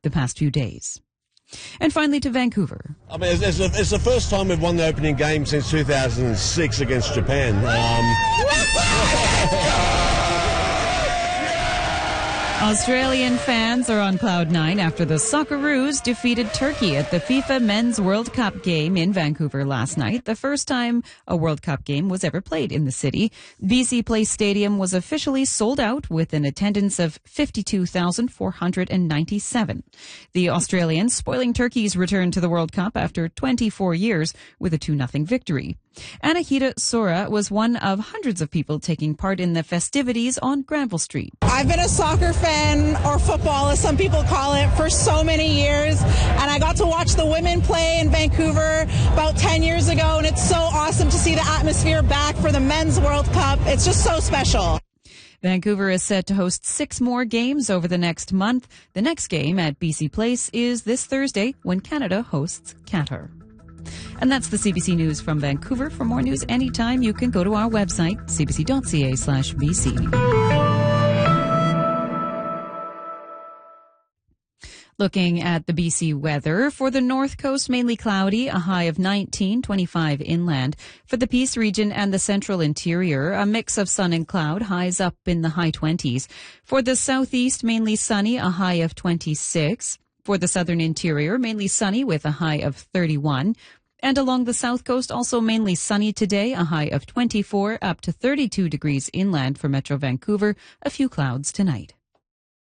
the past few days. And finally to Vancouver. I mean, it's the first time we've won the opening game since 2006 against Japan. Australian fans are on cloud nine after the Socceroos defeated Turkey at the FIFA Men's World Cup game in Vancouver last night, the first time a World Cup game was ever played in the city. BC Place Stadium was officially sold out with an attendance of 52,497. The Australians spoiling Turkey's return to the World Cup after 24 years with a 2-0 victory. Anahita Sora was one of hundreds of people taking part in the festivities on Granville Street. I've been a soccer fan, or football as some people call it, for so many years, and I got to watch the women play in Vancouver about 10 years ago, and it's so awesome to see the atmosphere back for the Men's World Cup. It's just so special. Vancouver is set to host 6 more games over the next month. The next game at BC Place is this Thursday when Canada hosts Qatar. And that's the CBC News from Vancouver. For more news anytime, you can go to our website, cbc.ca/BC. Looking at the BC weather, for the north coast, mainly cloudy, a high of 19, 25 inland. For the Peace region and the central interior, a mix of sun and cloud, highs up in the high 20s. For the southeast, mainly sunny, a high of 26. For the southern interior, mainly sunny with a high of 31. And along the south coast, also mainly sunny today, a high of 24 up to 32 degrees inland for Metro Vancouver, a few clouds tonight.